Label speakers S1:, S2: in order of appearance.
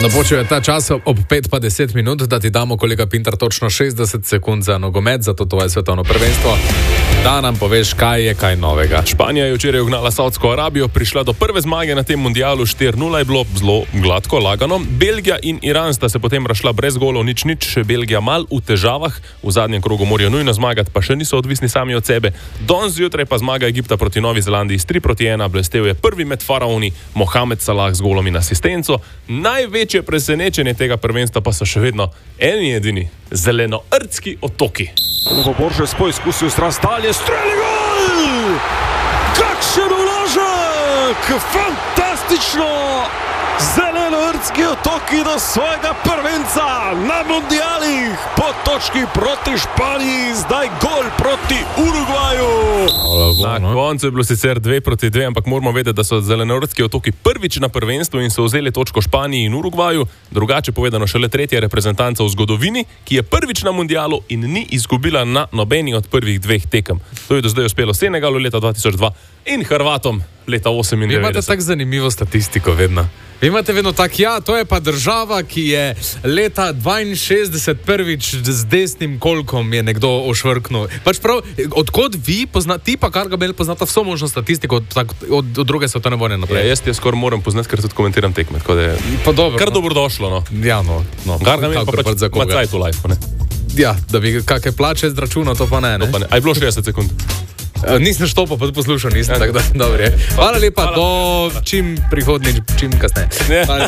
S1: Napočil je ta čas ob 5:10, da ti damo, kolega Pintar, točno 60 sekund za nogomet, zato to je svetovno prvenstvo. Da nam poveš, kaj je kaj novega.
S2: Španija je včeraj ugnala Saudsko Arabijo, prišla do prve zmage na tem mundialu, 4:0 je bilo zelo gladko, lagano. Belgija in Iran sta se potem razšla brez golov, nič, Belgija mal v težavah, v zadnjem krogu morajo nujno zmagati, pa še niso odvisni sami od sebe. Danes zjutraj pa zmaga Egipta proti Novi Zelandiji s 3:1, blestel je prvi med faraoni Mohamed Salah z golom in asistenco. Največje presenečenje tega prvenstva pa so še vedno eni edini zelenordski otoki.
S3: Boržes poizkusil s razdalje, streli gol! Kakšen uložek! Fantastično! Zelenoordski otoki do svojega prvenca na mundialih po točki proti Španiji, zdaj gol proti Urugvaju.
S2: Na koncu je bilo sicer 2:2, ampak moramo vedeti, da so zelenoordski otoki prvič na prvenstvu in so vzeli točko Španiji in Urugvaju, drugače povedano šele tretja reprezentanca v zgodovini, ki je prvič na mundialu in ni izgubila na nobeni od prvih dveh tekem. To je do zdaj uspelo Senegalu leta 2002 in Hrvatom leta 1998.
S1: Vi imate tako zanimivo statistiko vedno. Vi imate vedno tako, ja, to je pa država, ki je leta 62 prvič z desnim kolkom je nekdo ošvrknul. Pač prav, odkot vi poznate, ti pa Gargamel poznata vso možno statistiko od druge svetovne vojne naprej.
S2: Ja, jaz skoraj moram poznati, ker tudi komentiram tekme, tako da je kar dobrodošlo, no.
S1: Ja, no.
S2: Gargamel pa pač ima cajt v life, ne?
S1: Ja, da bi kakšne plače izračunal, to pa ne.
S2: A je bilo 60 sekund?
S1: Nisem štopal, pa poslušal nisem, tako da dobro je. Hvala lepa, do čim prihodnjič, čim kasneje.